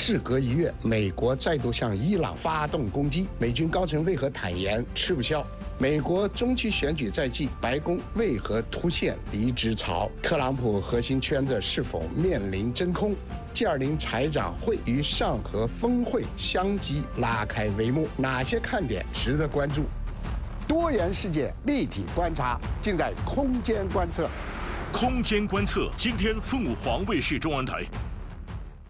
事隔1月，美国再度向伊朗发动攻击，美军高层为何坦言吃不消？美国中期选举在即，白宫为何突现离职潮？特朗普核心圈子是否面临真空？G20财长会与上合峰会相继拉开帷幕，哪些看点值得关注？多元世界立体观察，尽在空间观测。 空间观测，今天凤凰卫视中文台